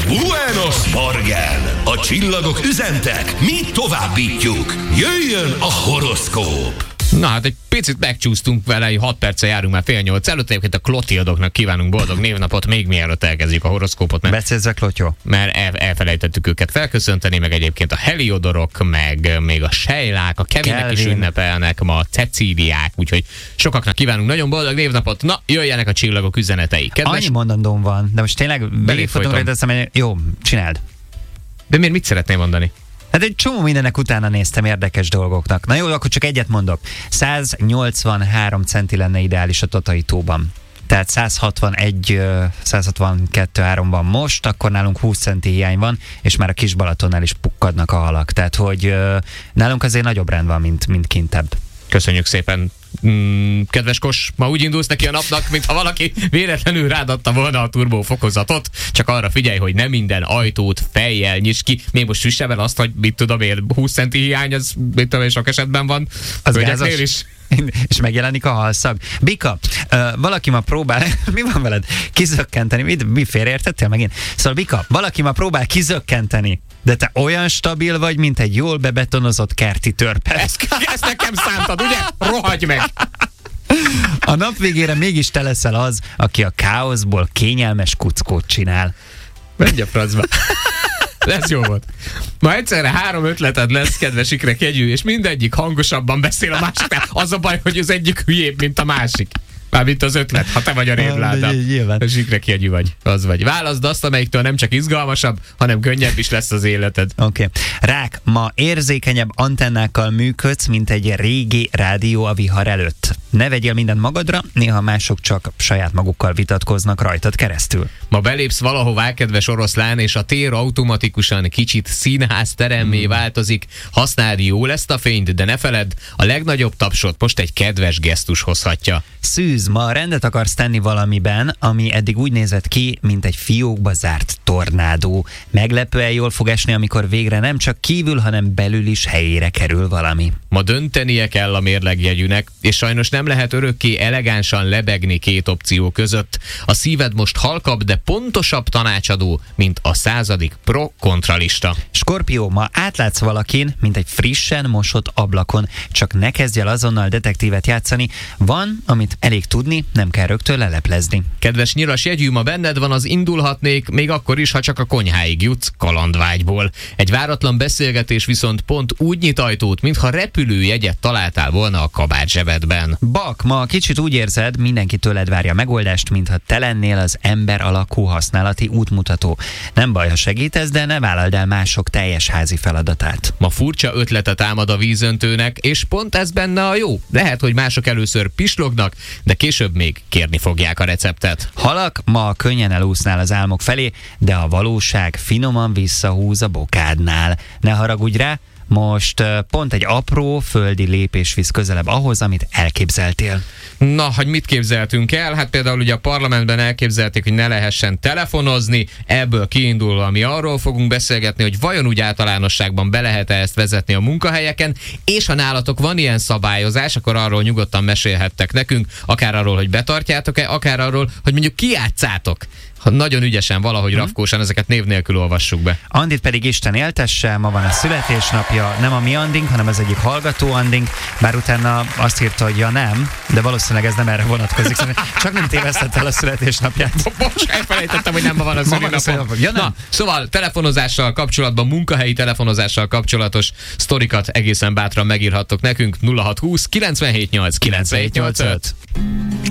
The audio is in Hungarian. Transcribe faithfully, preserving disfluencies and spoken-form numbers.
Buenos Morgen! A csillagok üzentek, mi továbbítjuk. Jöjjön a horoszkóp! Na hát egy picit megcsúsztunk vele, hat perce járunk már fél nyolc előtt, egyébként a Klotildoknak kívánunk boldog névnapot, még mielőtt elkezdjük a horoszkópot. Mert, Becézve, Klotyó. mert el, elfelejtettük őket felköszönteni, meg egyébként a Heliodorok, meg még a Sejlák, a Kevinek Kelvin. is ünnepelnek, ma a Cecíliák, úgyhogy sokaknak kívánunk nagyon boldog névnapot. Na, jöjjenek a csillagok üzenetei. Kedves... Annyi mondandóm van, de most tényleg belépfotunk rajta, azt mondom, jó, csináld. De miért mit szeretnél mondani? Hát egy csomó mindennek utána néztem érdekes dolgoknak. Na jó, akkor csak egyet mondok. száz nyolcvanhárom centi lenne ideális a Tatai tóban. Tehát száz hatvanegy, száz hatvankettő három van most, akkor nálunk húsz centi hiány van, és már a Kis Balatonnál is pukkadnak a halak. Tehát, hogy nálunk azért nagyobb rend van, mint, mint kintebb. Köszönjük szépen. Mm, kedves Kos, ma úgy indulsz neki a napnak, mintha valaki véletlenül rád adta volna a turbófokozatot. Csak arra figyelj, hogy nem minden ajtót fejjel nyisd ki. Még most frissebben azt, hogy mit tudom én, húsz centi hiány, az mit tudom én, sok esetben van. Az Hölgyeknél is. És megjelenik a halszag. Bika, uh, valaki ma próbál, mi van veled? Kizökkenteni, mi, mi félreértettél megint? Szóval Bika, valaki ma próbál kizökkenteni, de te olyan stabil vagy, mint egy jól bebetonozott kerti törpe. Ezt, ezt nekem szántad, ugye? Rohagy meg! A nap végére mégis te leszel az, aki a káoszból kényelmes kuckót csinál. Menj a francba. Ez jó volt. Ma egyszerre három ötleted lesz, kedves ikrek jegyű, és mindegyik hangosabban beszél a másiknál. Az a baj, hogy az egyik hülyébb, mint a másik. Mármint az ötlet, ha te vagy a révláda. A sikrek jegyű vagy, az vagy. Válaszd azt, amelyiktől nem csak izgalmasabb, hanem könnyebb is lesz az életed. Oké. Okay. Rák, ma érzékenyebb antennákkal működsz, mint egy régi rádió a vihar előtt. Ne vegyél mindent magadra, néha mások csak saját magukkal vitatkoznak rajtad keresztül. Ma belépsz valahová, kedves oroszlán, és a tér automatikusan kicsit színház teremmé hmm. változik. Használd jól ezt a fényt, de ne feledd, a legnagyobb tapsot most egy kedves gesztus hozhatja. Szűz, ma rendet akarsz tenni valamiben, ami eddig úgy nézett ki, mint egy fiókba zárt tornádó. Meglepően jól fog esni, amikor végre nem csak kívül, hanem belül is helyére kerül valami. Ma döntenie kell a mérlegjegyűnek, és sajnos nem lehet örökké elegánsan lebegni két opció között. A szíved most halkabb, de pontosabb tanácsadó, mint a századik pro-kontralista. Skorpió, ma átlátsz valakin, mint egy frissen mosott ablakon. Csak ne kezdj el azonnal detektívet játszani. Van, amit elég tudni, nem kell rögtön leleplezni. Kedves nyilas jegyű, ma benned van az indulhatnék, még akkor is, ha csak a konyháig jutsz kalandvágyból. Egy váratlan beszélgetés viszont pont úgy nyit ajtót, mintha repülőjegyet találtál volna a kabát zsebedben. Bak, ma kicsit úgy érzed, mindenki tőled várja a megoldást, mintha te lennél az ember alakú használati útmutató. Nem baj, ha segítesz, de ne vállald el mások teljes házi feladatát. Ma furcsa ötlete támad a vízöntőnek, és pont ez benne a jó. Lehet, hogy mások először pislognak, de később még kérni fogják a receptet. Halak, ma könnyen elúsznál az álmok felé, de a valóság finoman visszahúz a bokádnál. Ne haragudj rá, most pont egy apró földi lépés visz közelebb ahhoz, amit elképzeltél. Na, hogy mit képzeltünk el? Hát például ugye a parlamentben elképzelték, hogy ne lehessen telefonozni, ebből kiindulva mi arról fogunk beszélgetni, hogy vajon úgy általánosságban be lehet-e ezt vezetni a munkahelyeken, és ha nálatok van ilyen szabályozás, akkor arról nyugodtan mesélhettek nekünk, akár arról, hogy betartjátok-e, akár arról, hogy mondjuk kijátszátok. Ha nagyon ügyesen, valahogy hmm. rafkósan ezeket név nélkül olvassuk be. Andit pedig Isten éltesse, ma van a születésnapja, nem a mi Andink, hanem az egyik hallgató Andink, bár utána azt írta, hogy ja nem, de valószínűleg ez nem erre vonatkozik. Csak nem tévesztett el a születésnapját. Most elfelejtettem, hogy nem ma van a születésnapja. Ja, Na, szóval telefonozással kapcsolatban, munkahelyi telefonozással kapcsolatos sztorikat egészen bátran megírhattok nekünk nulla hat húsz kilencvenhét nyolc kilencvenhét nyolcvanöt.